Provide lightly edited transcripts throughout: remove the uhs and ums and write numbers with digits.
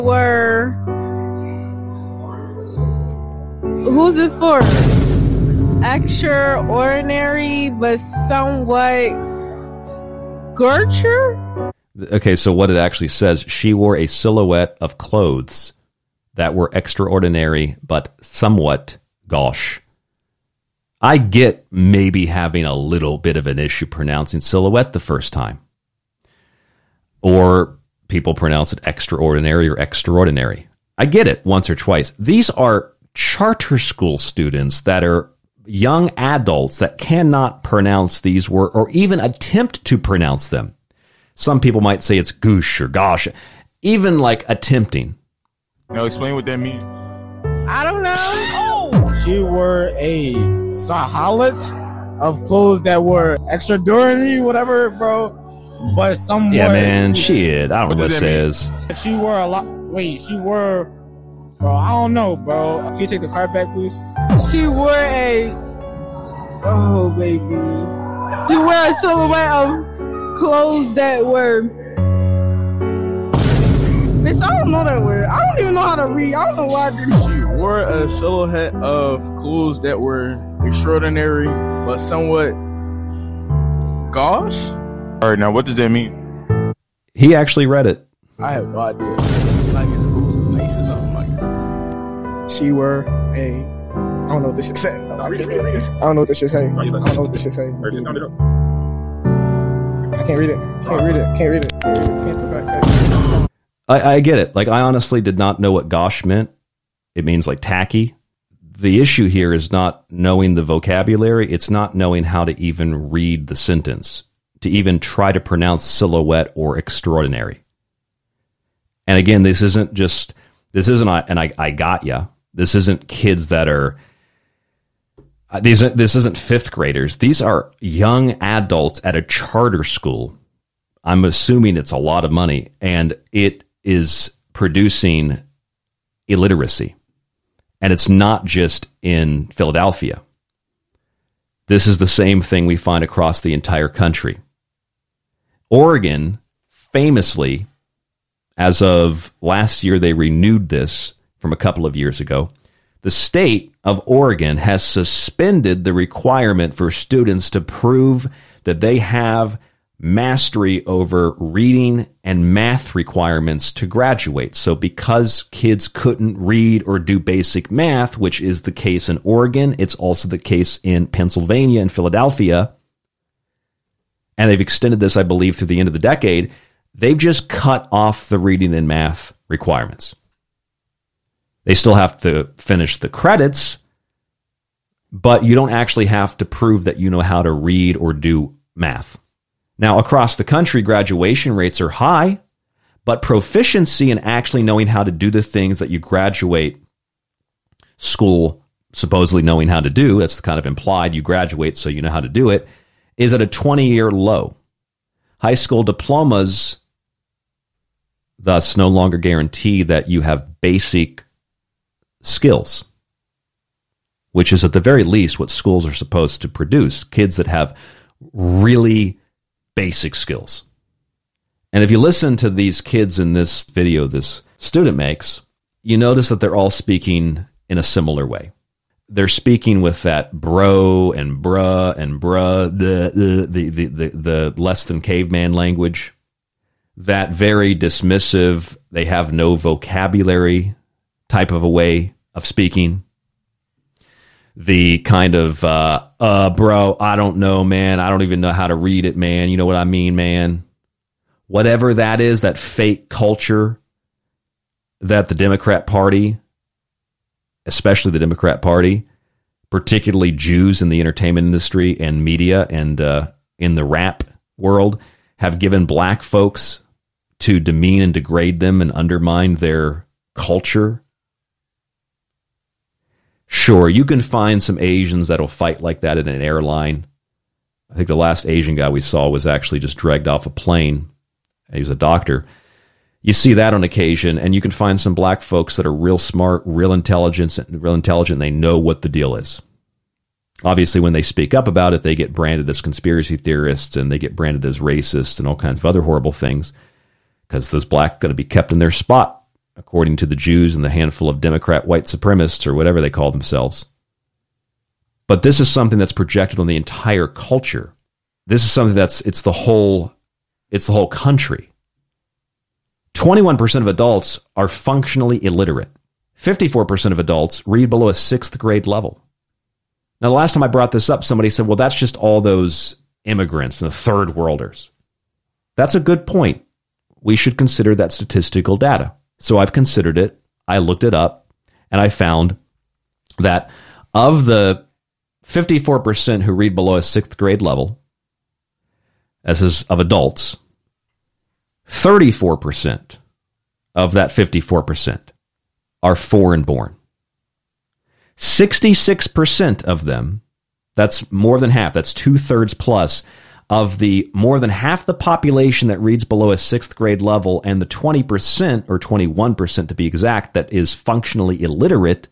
were... Who's this for? Extraordinary, but somewhat Gertrude? Okay, so what it actually says, she wore a silhouette of clothes that were extraordinary, but somewhat gauche. I get maybe having a little bit of an issue pronouncing silhouette the first time. Or people pronounce it extraordinary or extraordinary. I get it once or twice. These are charter school students that are young adults that cannot pronounce these words or even attempt to pronounce them. Some people might say it's goosh or gosh, even like attempting. Now explain what that means. I don't know. Oh! She wore a sahalat of clothes that were extraordinary, whatever, bro. But somewhat... Yeah, man, shit. I don't know what it says. She wore a lot... Wait, she wore... Bro, I don't know, bro. Can you take the card back, please? She wore a... Oh, baby. She wore a silhouette of clothes that were... Bitch, I don't know that word. I don't even know how to read. I don't know why I did this. She wore a silhouette of clothes that were extraordinary, but somewhat gauche. All right, now what does that mean? He actually read it. I have no idea. Like his clothes is nice or something like that. She wore a... I don't know what this shit say. I don't know what this shit say. I don't know what this shit say. I can't read it. Can't read it. Cancel back. I get it. Like, I honestly did not know what gosh meant. It means like tacky. The issue here is not knowing the vocabulary. It's not knowing how to even read the sentence, to even try to pronounce silhouette or extraordinary. And again, this isn't, and I got ya. This isn't kids that are, this isn't fifth graders. These are young adults at a charter school. I'm assuming it's a lot of money, and it is producing illiteracy. And it's not just in Philadelphia. This is the same thing we find across the entire country. Oregon, famously, as of last year, they renewed this from a couple of years ago. The state of Oregon has suspended the requirement for students to prove that they have mastery over reading and math requirements to graduate. So because kids couldn't read or do basic math, which is the case in Oregon, it's also the case in Pennsylvania and Philadelphia, and they've extended this, I believe, through the end of the decade, they've just cut off the reading and math requirements. They still have to finish the credits, but you don't actually have to prove that you know how to read or do math. Now, across the country, graduation rates are high, but proficiency in actually knowing how to do the things that you graduate school supposedly knowing how to do, that's kind of implied, you graduate so you know how to do it, is at a 20-year low. High school diplomas thus no longer guarantee that you have basic skills, which is at the very least what schools are supposed to produce, kids that have really basic skills. And if you listen to these kids in this video this student makes, you notice that they're all speaking in a similar way. They're speaking with that bro and bruh and bruh, the less than caveman language, that very dismissive, they have no vocabulary type of a way of speaking. The kind of, bro, I don't know, man. I don't even know how to read it, man. You know what I mean, man? Whatever that is, that fake culture that the Democrat Party, especially the Democrat Party, particularly Jews in the entertainment industry and media and in the rap world, have given black folks to demean and degrade them and undermine their culture. Sure, you can find some Asians that'll fight like that in an airline. I think the last Asian guy we saw was actually just dragged off a plane. He was a doctor. You see that on occasion, and you can find some black folks that are real smart, real intelligent, and they know what the deal is. Obviously, when they speak up about it, they get branded as conspiracy theorists, and they get branded as racists and all kinds of other horrible things, because those black got to be kept in their spot according to the Jews and the handful of Democrat white supremacists or whatever they call themselves. But this is something that's projected on the entire culture. This is something it's the whole country. 21% of adults are functionally illiterate. 54% of adults read below a 6th grade level. Now, the last time I brought this up, somebody said, well, that's just all those immigrants and the third worlders. That's a good point. We should consider that statistical data. So I've considered it. I looked it up, and I found that of the 54% who read below a 6th grade level, as is of adults, 34% of that 54% are foreign born. 66% of them, that's more than half, that's 2/3 plus, of the more than half the population that reads below a 6th grade level, and the 20%, or 21% to be exact, that is functionally illiterate,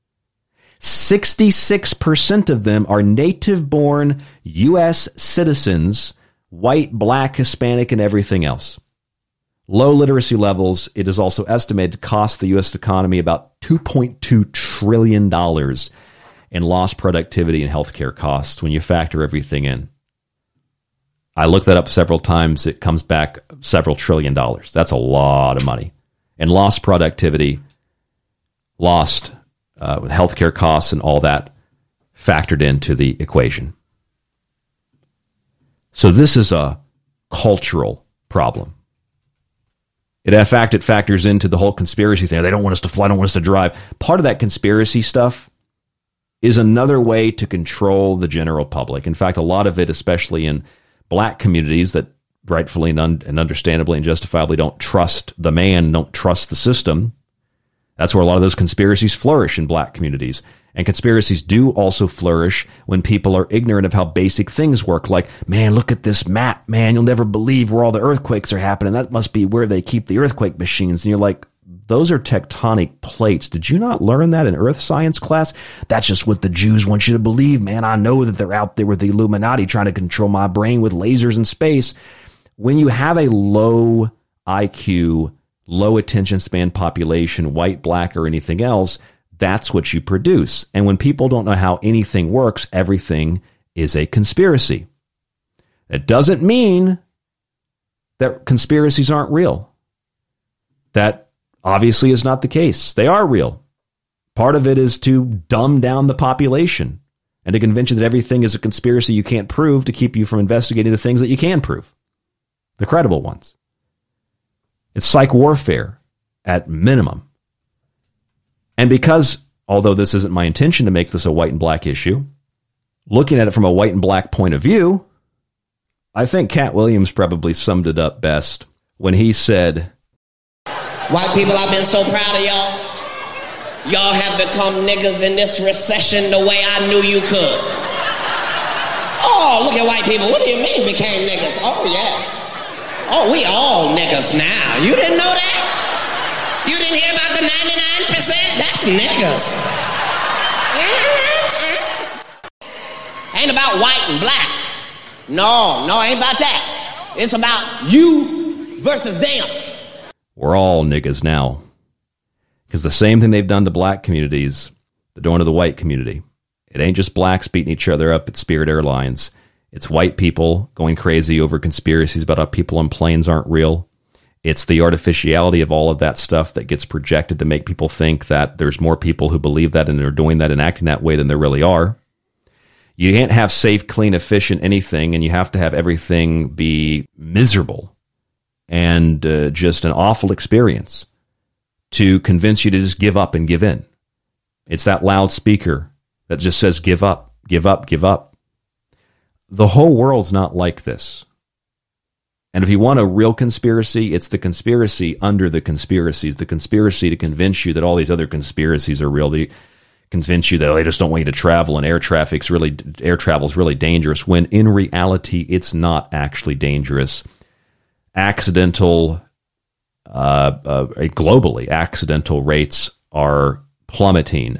66% of them are native-born U.S. citizens, white, black, Hispanic, and everything else. Low literacy levels, it is also estimated to cost the U.S. economy about $2.2 trillion in lost productivity and healthcare costs when you factor everything in. I looked that up several times. It comes back several $1 trillion. That's a lot of money. And lost productivity, lost with healthcare costs and all that factored into the equation. So this is a cultural problem. In fact, it factors into the whole conspiracy thing. They don't want us to fly, don't want us to drive. Part of that conspiracy stuff is another way to control the general public. In fact, a lot of it, especially in black communities that rightfully and understandably and justifiably don't trust the man, don't trust the system. That's where a lot of those conspiracies flourish in black communities. And conspiracies do also flourish when people are ignorant of how basic things work. Like, man, look at this map, man. You'll never believe where all the earthquakes are happening. That must be where they keep the earthquake machines. And you're like, those are tectonic plates. Did you not learn that in earth science class? That's just what the Jews want you to believe, man. I know that they're out there with the Illuminati trying to control my brain with lasers in space. When you have a low IQ, low attention span population, white, black, or anything else, that's what you produce. And when people don't know how anything works, everything is a conspiracy. It doesn't mean that conspiracies aren't real. That obviously is not the case. They are real. Part of it is to dumb down the population and to convince you that everything is a conspiracy you can't prove, to keep you from investigating the things that you can prove, the credible ones. It's psych warfare at minimum. And because, although this isn't my intention to make this a white and black issue, looking at it from a white and black point of view, I think Cat Williams probably summed it up best when he said, white people, I've been so proud of y'all. Y'all have become niggas in this recession the way I knew you could. Oh, look at white people. What do you mean became niggas? Oh, yes. Oh, we all niggas now. You didn't know that? You didn't hear about the 99%? That's niggas. Ain't about white and black. No, ain't about that. It's about you versus them. We're all niggas now. Because the same thing they've done to black communities, they're doing to the white community. It ain't just blacks beating each other up at Spirit Airlines. It's white people going crazy over conspiracies about how people on planes aren't real. It's the artificiality of all of that stuff that gets projected to make people think that there's more people who believe that and are doing that and acting that way than there really are. You can't have safe, clean, efficient anything, and you have to have everything be miserable and just an awful experience to convince you to just give up and give in. It's that loudspeaker that just says, give up, give up, give up. The whole world's not like this. And if you want a real conspiracy, it's the conspiracy under the conspiracies, the conspiracy to convince you that all these other conspiracies are real. They convince you that they just don't want you to travel and air travel is really dangerous, when in reality, it's not actually dangerous. Globally, accidental rates are plummeting.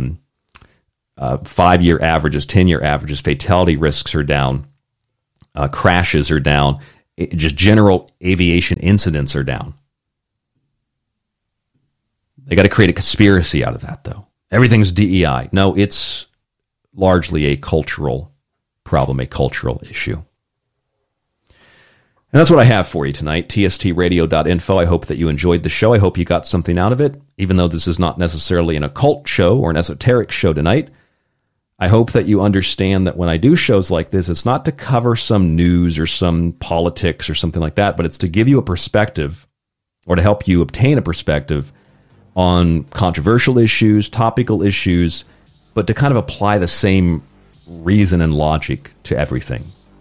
5-year averages, 10-year averages, fatality risks are down, crashes are down, just general aviation incidents are down. They got to create a conspiracy out of that, though. Everything's DEI. No, it's largely a cultural problem, a cultural issue. And that's what I have for you tonight, tstradio.info. I hope that you enjoyed the show. I hope you got something out of it, even though this is not necessarily an occult show or an esoteric show tonight. I hope that you understand that when I do shows like this, it's not to cover some news or some politics or something like that, but it's to give you a perspective or to help you obtain a perspective on controversial issues, topical issues, but to kind of apply the same reason and logic to everything.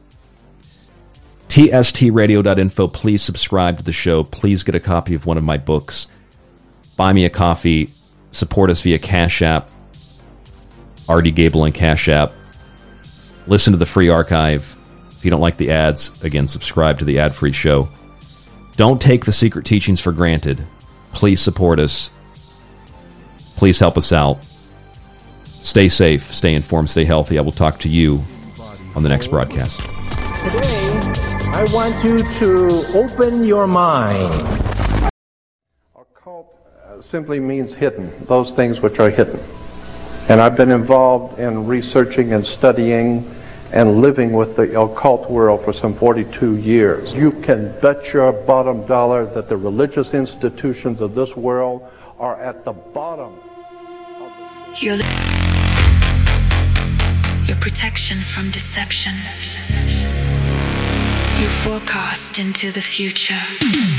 tstradio.info. Please subscribe to the show. Please get a copy of one of my books. Buy me a coffee. Support us via Cash App. RD Gable and Cash App. Listen to the free archive. If you don't like the ads, again, subscribe to the ad-free show. Don't take the secret teachings for granted. Please support us. Please help us out. Stay safe, stay informed, stay healthy. I will talk to you on the next broadcast. Today, I want you to open your mind. Occult simply means hidden, those things which are hidden. And I've been involved in researching and studying and living with the occult world for some 42 years. You can bet your bottom dollar that the religious institutions of this world are at the bottom of the... Your protection from deception. You forecast into the future.